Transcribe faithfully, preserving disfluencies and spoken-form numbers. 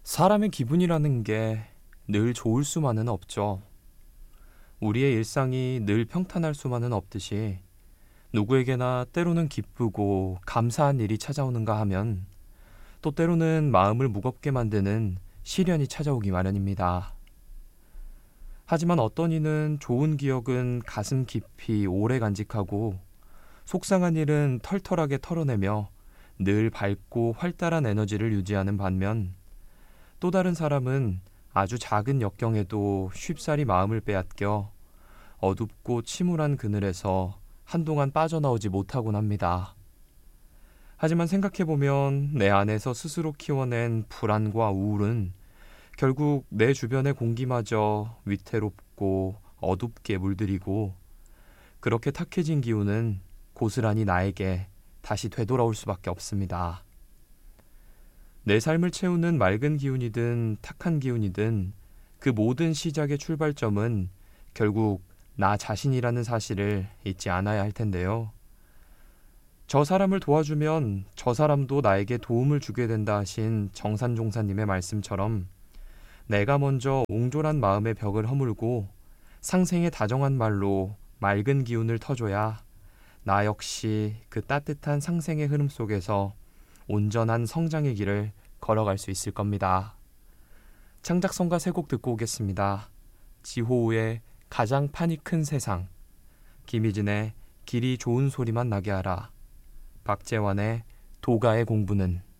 사람의 기분이라는 게 늘 좋을 수만은 없죠. 우리의 일상이 늘 평탄할 수만은 없듯이 누구에게나 때로는 기쁘고 감사한 일이 찾아오는가 하면 또 때로는 마음을 무겁게 만드는 시련이 찾아오기 마련입니다. 하지만 어떤 이는 좋은 기억은 가슴 깊이 오래 간직하고 속상한 일은 털털하게 털어내며 늘 밝고 활달한 에너지를 유지하는 반면 또 다른 사람은 아주 작은 역경에도 쉽사리 마음을 빼앗겨 어둡고 침울한 그늘에서 한동안 빠져나오지 못하곤 합니다. 하지만 생각해보면 내 안에서 스스로 키워낸 불안과 우울은 결국 내 주변의 공기마저 위태롭고 어둡게 물들이고 그렇게 탁해진 기운은 고스란히 나에게 다시 되돌아올 수밖에 없습니다. 내 삶을 채우는 맑은 기운이든 탁한 기운이든 그 모든 시작의 출발점은 결국 나 자신이라는 사실을 잊지 않아야 할 텐데요. 저 사람을 도와주면 저 사람도 나에게 도움을 주게 된다 하신 정산종사님의 말씀처럼 내가 먼저 옹졸한 마음의 벽을 허물고 상생의 다정한 말로 맑은 기운을 터줘야 나 역시 그 따뜻한 상생의 흐름 속에서 온전한 성장의 길을 걸어갈 수 있을 겁니다. 창작성가 세 곡 듣고 오겠습니다. 지호우의 가장 판이 큰 세상, 김희진의 길이 좋은 소리만 나게 하라, 박재환의 도가의 공부는.